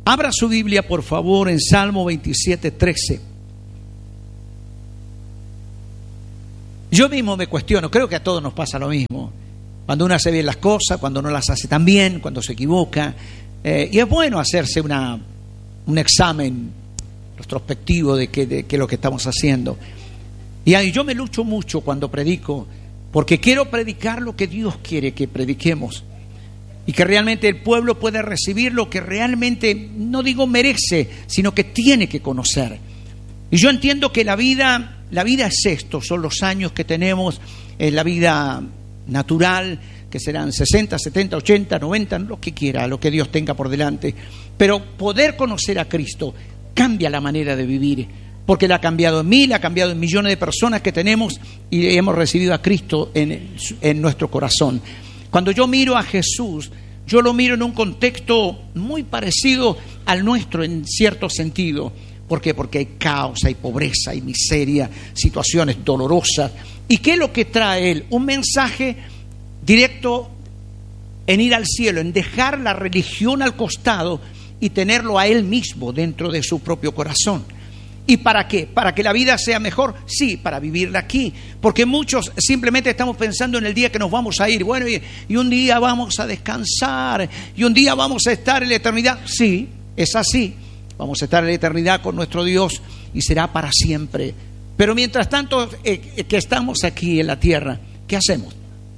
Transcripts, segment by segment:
Abra su Biblia, por favor, en Salmo 27:13. Yo mismo me cuestiono, creo que a todos nos pasa lo mismo. Cuando uno hace bien las cosas, cuando no las hace tan bien, cuando se equivoca. Y es bueno hacerse un examen retrospectivo de qué es lo que estamos haciendo. Y yo me lucho mucho cuando predico, porque quiero predicar lo que Dios quiere que prediquemos. Y que realmente el pueblo pueda recibir lo que realmente, no digo merece, sino que tiene que conocer. Y yo entiendo que la vida es esto, son los años que tenemos, la vida natural, que serán 60, 70, 80, 90, lo que quiera, lo que Dios tenga por delante. Pero poder conocer a Cristo cambia la manera de vivir, porque le ha cambiado en mí, le ha cambiado en millones de personas que tenemos y hemos recibido a Cristo en nuestro corazón. Cuando yo miro a Jesús, yo lo miro en un contexto muy parecido al nuestro en cierto sentido. ¿Por qué? Porque hay caos, hay pobreza, hay miseria, situaciones dolorosas. ¿Y qué es lo que trae Él? Un mensaje directo en ir al cielo, en dejar la religión al costado y tenerlo a Él mismo dentro de su propio corazón. ¿Y para qué? ¿Para que la vida sea mejor? Sí, para vivirla aquí. Porque muchos simplemente estamos pensando en el día que nos vamos a ir. Bueno, y un día vamos a descansar, y un día vamos a estar en la eternidad. Sí, es así. Vamos a estar en la eternidad con nuestro Dios y será para siempre. Pero mientras tanto que estamos aquí en la tierra, ¿qué hacemos?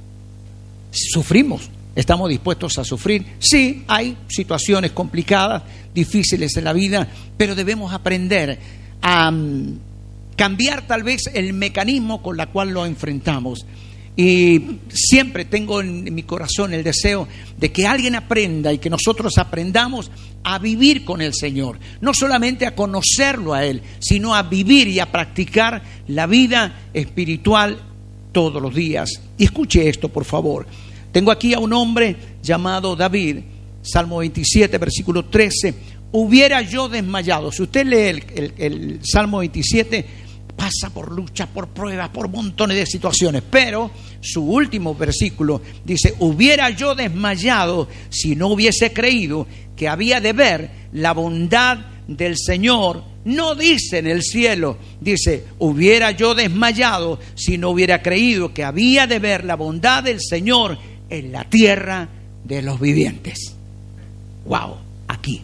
¿Sufrimos? ¿Estamos dispuestos a sufrir? Sí, hay situaciones complicadas, difíciles en la vida, pero debemos aprender a cambiar tal vez el mecanismo con el cual lo enfrentamos. Y siempre tengo en mi corazón el deseo de que alguien aprenda y que nosotros aprendamos a vivir con el Señor. No solamente a conocerlo a Él, sino a vivir y a practicar la vida espiritual todos los días. Y escuche esto, por favor. Tengo aquí a un hombre llamado David, Salmo 27, versículo 13. Hubiera yo desmayado. Si usted lee el Salmo 27, pasa por luchas, por pruebas, por montones de situaciones. Pero su último versículo dice: hubiera yo desmayado si no hubiese creído que había de ver la bondad del Señor. No dice en el cielo, dice: hubiera yo desmayado si no hubiera creído que había de ver la bondad del Señor en la tierra de los vivientes. Wow, aquí.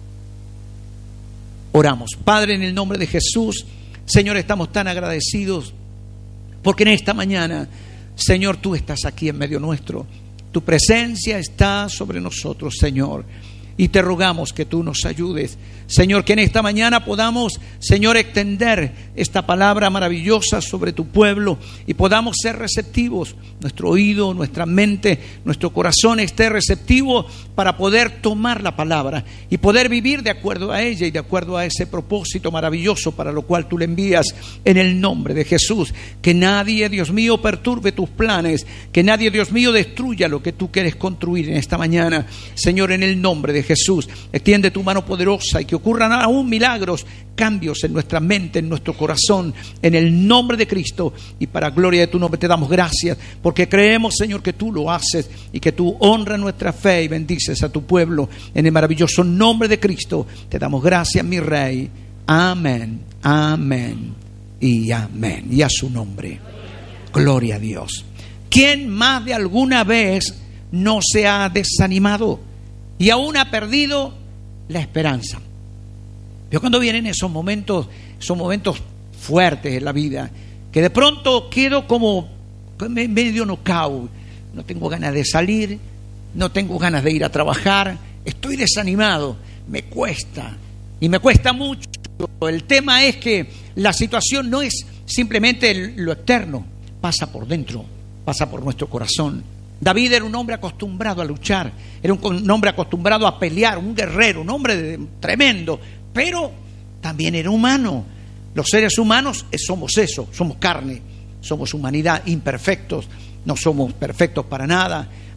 Oramos. Padre, en el nombre de Jesús, Señor, estamos tan agradecidos porque en esta mañana, Señor, tú estás aquí en medio nuestro. Tu presencia está sobre nosotros, Señor. Y te rogamos que tú nos ayudes, Señor, que en esta mañana podamos, Señor, extender esta palabra maravillosa sobre tu pueblo y podamos ser receptivos. Nuestro oído, nuestra mente, nuestro corazón esté receptivo para poder tomar la palabra y poder vivir de acuerdo a ella y de acuerdo a ese propósito maravilloso para lo cual tú le envías, en el nombre de Jesús. Que nadie, Dios mío, perturbe tus planes, que nadie, Dios mío, destruya lo que tú quieres construir en esta mañana, Señor, en el nombre de Jesús. Extiende tu mano poderosa y que ocurran aún milagros, cambios en nuestra mente, en nuestro corazón, en el nombre de Cristo. Y para gloria de tu nombre te damos gracias, porque creemos, Señor, que tú lo haces y que tú honras nuestra fe y bendices a tu pueblo. En el maravilloso nombre de Cristo te damos gracias, mi Rey. Amén, amén y amén. Y a su nombre, gloria a Dios. ¿Quién más de alguna vez no se ha desanimado y aún ha perdido la esperanza? Yo cuando vienen esos momentos fuertes en la vida, que de pronto quedo como medio knockout, no tengo ganas de salir, no tengo ganas de ir a trabajar, estoy desanimado, me cuesta, y me cuesta mucho. El tema es que la situación no es simplemente lo externo, pasa por dentro, pasa por nuestro corazón. David era un hombre acostumbrado a luchar, era un hombre acostumbrado a pelear, un guerrero, un hombre tremendo, pero también era humano. Los seres humanos somos eso, somos carne, somos humanidad, imperfectos, no somos perfectos para nada.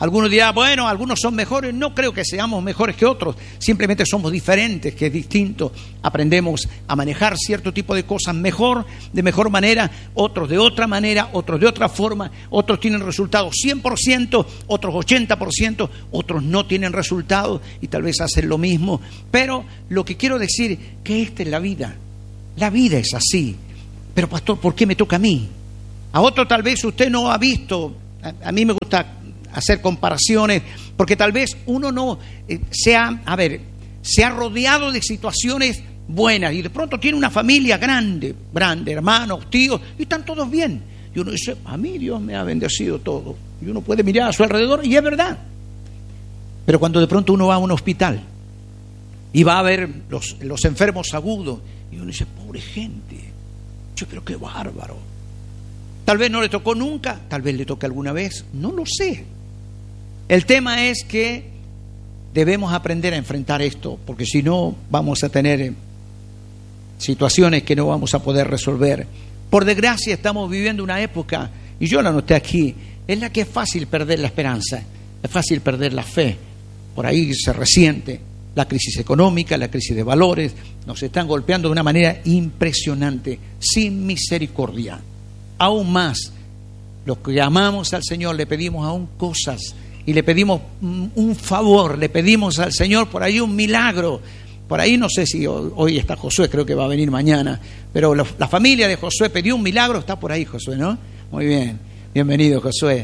Algunos dirán, bueno, algunos son mejores. No creo que seamos mejores que otros. Simplemente somos diferentes, que es distinto. Aprendemos a manejar cierto tipo de cosas mejor, de mejor manera, otros de otra manera, otros de otra forma. Otros tienen resultados 100%, otros 80%, otros no tienen resultados y tal vez hacen lo mismo. Pero lo que quiero decir que esta es la vida. La vida es así. Pero pastor, ¿por qué me toca a mí? A otro tal vez usted no ha visto. A mí me gusta hacer comparaciones, porque tal vez uno no se ha rodeado de situaciones buenas y de pronto tiene una familia grande, hermanos, tíos, y están todos bien. Y uno dice, a mí Dios me ha bendecido todo. Y uno puede mirar a su alrededor y es verdad. Pero cuando de pronto uno va a un hospital y va a ver los enfermos agudos, y uno dice, pobre gente, pero qué bárbaro. Tal vez no le tocó nunca, tal vez le toque alguna vez, no lo sé. El tema es que debemos aprender a enfrentar esto, porque si no vamos a tener situaciones que no vamos a poder resolver. Por desgracia estamos viviendo una época, y yo la noté aquí, en la que es fácil perder la esperanza, es fácil perder la fe. Por ahí se resiente la crisis económica, la crisis de valores, nos están golpeando de una manera impresionante, sin misericordia. Aún más, los que amamos al Señor le pedimos aún cosas y le pedimos un favor, le pedimos al Señor por ahí un milagro. Por ahí no sé si hoy está Josué, creo que va a venir mañana, pero la familia de Josué pidió un milagro, está por ahí Josué, ¿no? Muy bien, bienvenido Josué.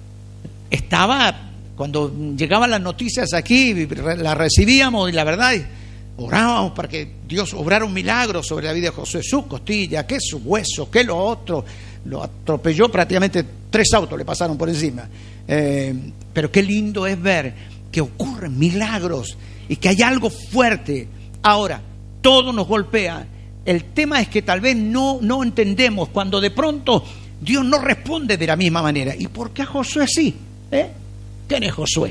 Cuando llegaban las noticias aquí, las recibíamos y la verdad orábamos para que Dios obrara un milagro sobre la vida de Josué, su costilla, que su hueso, que lo otro. Lo atropelló prácticamente 3 autos, le pasaron por encima. Pero qué lindo es ver que ocurren milagros y que hay algo fuerte. Ahora, todo nos golpea. El tema es que tal vez no entendemos cuando de pronto Dios no responde de la misma manera. ¿Y por qué a Josué sí? ¿Quién es Josué?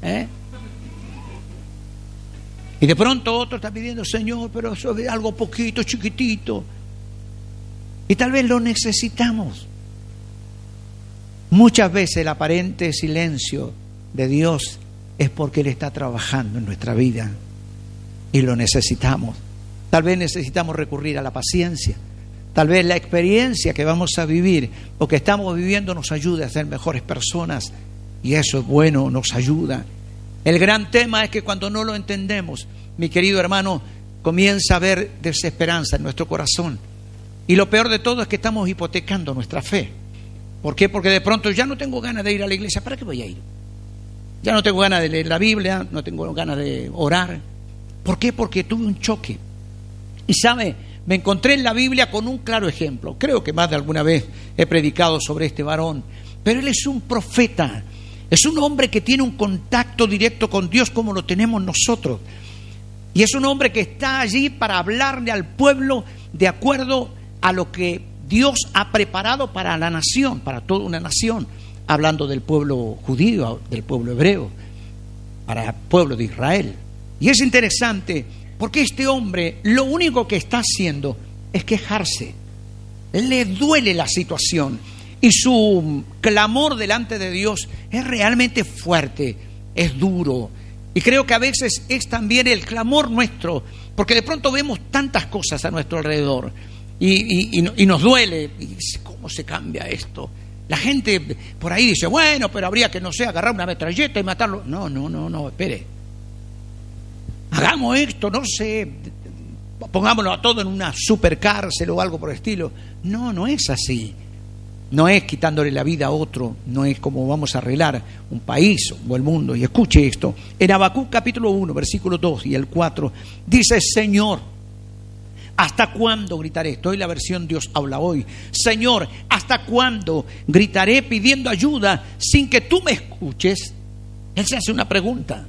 Y de pronto otro está pidiendo, Señor, pero eso es algo poquito, chiquitito. Y tal vez lo necesitamos. Muchas veces el aparente silencio de Dios es porque Él está trabajando en nuestra vida y lo necesitamos. Tal vez necesitamos recurrir a la paciencia. Tal vez la experiencia que vamos a vivir o que estamos viviendo nos ayude a ser mejores personas y eso es bueno, nos ayuda. El gran tema es que cuando no lo entendemos, mi querido hermano, comienza a haber desesperanza en nuestro corazón. Y lo peor de todo es que estamos hipotecando nuestra fe. ¿Por qué? Porque de pronto ya no tengo ganas de ir a la iglesia. ¿Para qué voy a ir? Ya no tengo ganas de leer la Biblia, no tengo ganas de orar. ¿Por qué? Porque tuve un choque. Y sabe, me encontré en la Biblia con un claro ejemplo. Creo que más de alguna vez he predicado sobre este varón. Pero él es un profeta. Es un hombre que tiene un contacto directo con Dios como lo tenemos nosotros. Y es un hombre que está allí para hablarle al pueblo de acuerdo a lo que Dios ha preparado para la nación, para toda una nación, hablando del pueblo judío, del pueblo hebreo, para el pueblo de Israel. Y es interesante porque este hombre lo único que está haciendo es quejarse. Le duele la situación y su clamor delante de Dios es realmente fuerte, es duro. Y creo que a veces es también el clamor nuestro, porque de pronto vemos tantas cosas a nuestro alrededor y nos duele. Y dice, ¿cómo se cambia esto? La gente por ahí dice, bueno, pero habría que, no sé, agarrar una metralleta y matarlo. No, espere. Hagamos esto, no sé, pongámoslo a todo en una supercárcel o algo por el estilo. No es así. No es quitándole la vida a otro, no es como vamos a arreglar un país o el mundo. Y escuche esto, en Habacuc capítulo 1, versículo 2 y el 4, dice, Señor, ¿hasta cuándo gritaré? Estoy en la versión Dios habla hoy. Señor, ¿hasta cuándo gritaré pidiendo ayuda sin que tú me escuches? Él se hace una pregunta.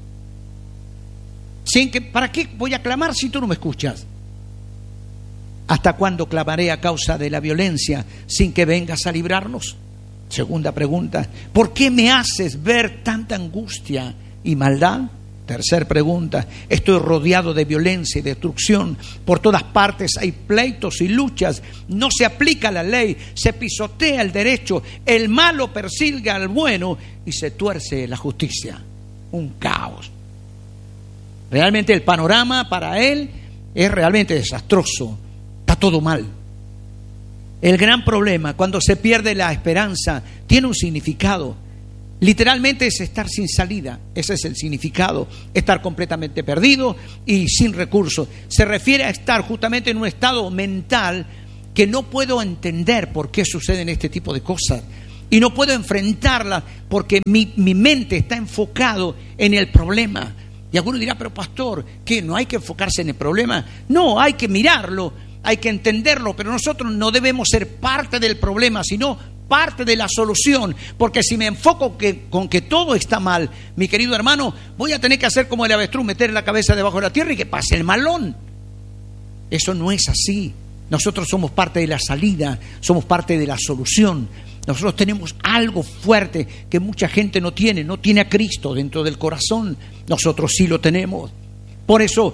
¿Para qué voy a clamar si tú no me escuchas? ¿Hasta cuándo clamaré a causa de la violencia sin que vengas a librarnos? Segunda pregunta, ¿por qué me haces ver tanta angustia y maldad? Tercer pregunta: estoy rodeado de violencia y destrucción. Por todas partes hay pleitos y luchas. No se aplica la ley, se pisotea el derecho, el malo persigue al bueno y se tuerce la justicia. Un caos. Realmente el panorama para él es realmente desastroso. Está todo mal. El gran problema, cuando se pierde la esperanza, tiene un significado. Literalmente es estar sin salida. Ese es el significado. Estar completamente perdido y sin recursos. Se refiere a estar justamente en un estado mental que no puedo entender por qué suceden este tipo de cosas. Y no puedo enfrentarlas porque mi mente está enfocado en el problema. Y alguno dirá, pero pastor, ¿qué? ¿No hay que enfocarse en el problema? No, hay que mirarlo, hay que entenderlo, pero nosotros no debemos ser parte del problema, sino parte de la solución, porque si me enfoco con que todo está mal, mi querido hermano, voy a tener que hacer como el avestruz, meter la cabeza debajo de la tierra y que pase el malón. Eso no es así. Nosotros somos parte de la salida, somos parte de la solución. Nosotros tenemos algo fuerte que mucha gente no tiene a Cristo dentro del corazón. Nosotros sí lo tenemos. Por eso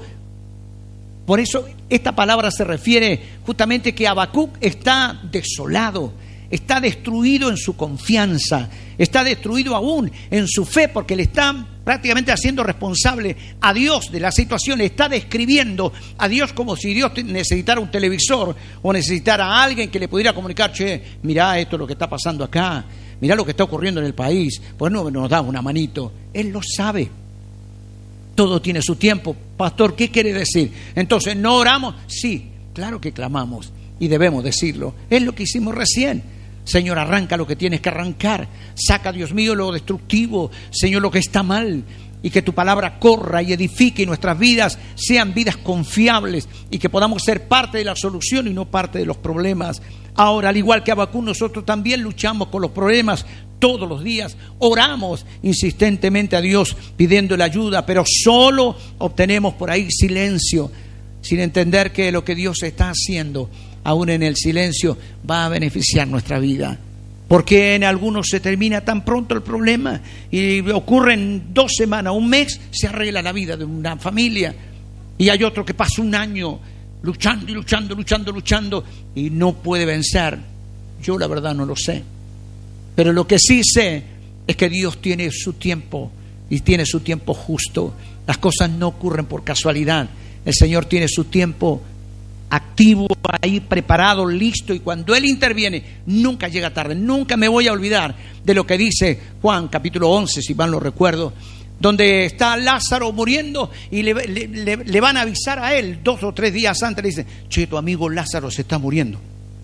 esta palabra se refiere justamente que Habacuc está desolado, está destruido en su confianza, está destruido aún en su fe, porque le están prácticamente haciendo responsable a Dios de la situación. Le está describiendo a Dios como si Dios necesitara un televisor o necesitara a alguien que le pudiera comunicar: che, mirá esto es lo que está pasando acá, mirá lo que está ocurriendo en el país, pues no nos da una manito. Él lo sabe. Todo tiene su tiempo. Pastor, ¿qué quiere decir? Entonces, ¿no oramos? Sí, claro que clamamos y debemos decirlo. Es lo que hicimos recién. Señor, arranca lo que tienes que arrancar. Saca, Dios mío, lo destructivo. Señor, lo que está mal. Y que tu palabra corra y edifique y nuestras vidas sean vidas confiables y que podamos ser parte de la solución y no parte de los problemas. Ahora, al igual que Habacuc, nosotros también luchamos con los problemas todos los días. Oramos insistentemente a Dios pidiéndole ayuda, pero solo obtenemos por ahí silencio, sin entender que lo que Dios está haciendo, aún en el silencio, va a beneficiar nuestra vida. Porque en algunos se termina tan pronto el problema y ocurre en 2 semanas, un mes, se arregla la vida de una familia. Y hay otro que pasa un año luchando y no puede vencer. Yo la verdad no lo sé. Pero lo que sí sé es que Dios tiene su tiempo y tiene su tiempo justo. Las cosas no ocurren por casualidad. El Señor tiene su tiempo activo, ahí preparado, listo, y cuando Él interviene, nunca llega tarde. Nunca me voy a olvidar de lo que dice Juan, capítulo 11, si mal lo recuerdo, donde está Lázaro muriendo y le van a avisar a él 2 o 3 días antes. Le dicen: che, tu amigo Lázaro se está muriendo.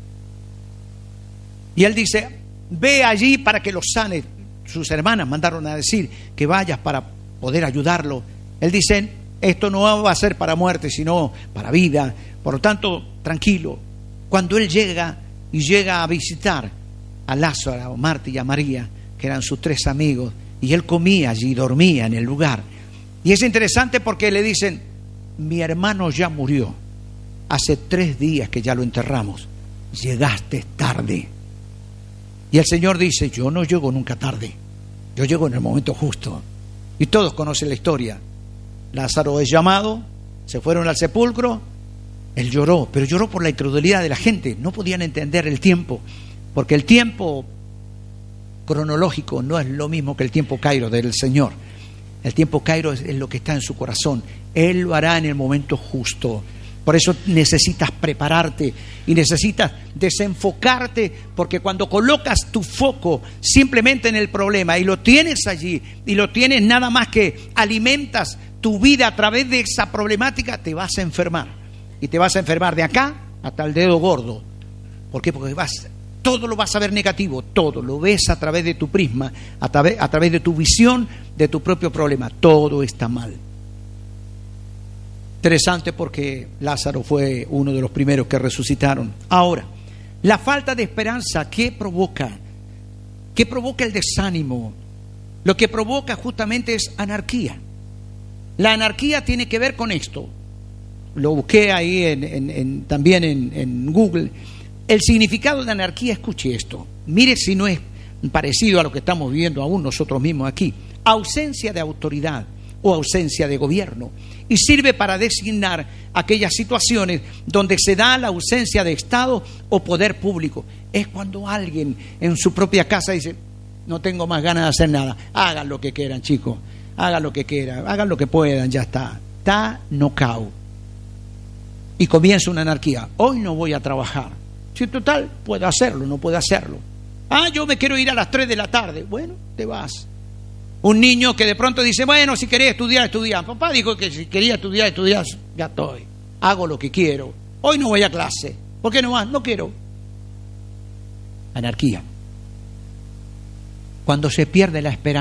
Y él dice: ve allí para que lo sane. Sus hermanas mandaron a decir que vayas para poder ayudarlo. Él dice: esto no va a ser para muerte, sino para vida. Por lo tanto, tranquilo. Cuando él llega a visitar a Lázaro, a Marta y a María, que eran sus 3 amigos, y él comía allí, dormía en el lugar. Y es interesante porque le dicen: mi hermano ya murió. Hace 3 días que ya lo enterramos. Llegaste tarde. Y el Señor dice: yo no llego nunca tarde. Yo llego en el momento justo. Y todos conocen la historia. Lázaro es llamado, se fueron al sepulcro. Él lloró, pero lloró por la incredulidad de la gente. No podían entender el tiempo, porque el tiempo cronológico no es lo mismo que el tiempo Cairo del Señor. El tiempo Cairo es lo que está en su corazón. Él lo hará en el momento justo. Por eso necesitas prepararte y necesitas desenfocarte, porque cuando colocas tu foco simplemente en el problema y lo tienes allí y lo tienes nada más que alimentas tu vida a través de esa problemática, te vas a enfermar. Y te vas a enfermar de acá hasta el dedo gordo. ¿Por qué? Porque todo lo vas a ver negativo, todo lo ves a través de tu prisma, a través de tu visión de tu propio problema. Todo está mal. Interesante, porque Lázaro fue uno de los primeros que resucitaron. Ahora, la falta de esperanza, ¿qué provoca? ¿Qué provoca el desánimo? Lo que provoca justamente es anarquía. La anarquía tiene que ver con esto. Lo busqué ahí también en Google. El significado de anarquía, escuche esto. Mire si no es parecido a lo que estamos viviendo aún nosotros mismos aquí. Ausencia de autoridad o ausencia de gobierno. Y sirve para designar aquellas situaciones donde se da la ausencia de Estado o poder público. Es cuando alguien en su propia casa dice: no tengo más ganas de hacer nada. Hagan lo que quieran, chicos. Hagan lo que quieran. Hagan lo que puedan. Ya está. Está knockout. Y comienza una anarquía. Hoy no voy a trabajar. Si total, puedo hacerlo, no puedo hacerlo. Yo me quiero ir a las 3 de la tarde. Bueno, te vas. Un niño que de pronto dice: bueno, si quería estudiar, estudiar. Papá dijo que si quería estudiar, estudiar. Ya estoy. Hago lo que quiero. Hoy no voy a clase. ¿Por qué no vas? No quiero. Anarquía. Cuando se pierde la esperanza.